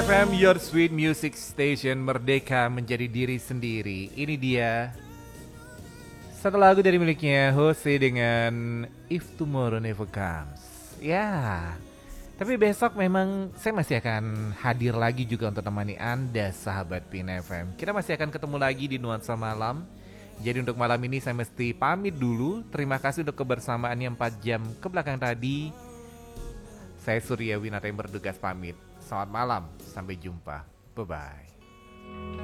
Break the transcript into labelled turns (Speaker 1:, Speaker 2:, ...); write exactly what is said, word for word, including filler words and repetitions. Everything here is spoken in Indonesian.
Speaker 1: F M, your sweet music station, merdeka menjadi diri sendiri. Ini dia satu lagu dari miliknya Jose dengan If Tomorrow Never Comes. Ya, tapi besok memang saya masih akan hadir lagi juga untuk temani Anda, sahabat Pin F M. Kita masih akan ketemu lagi di Nuansa Malam. Jadi untuk malam ini saya mesti pamit dulu. Terima kasih untuk kebersamaannya empat jam ke belakang tadi. Saya Surya Winata yang bertugas pamit. Selamat malam, sampai jumpa. Bye-bye.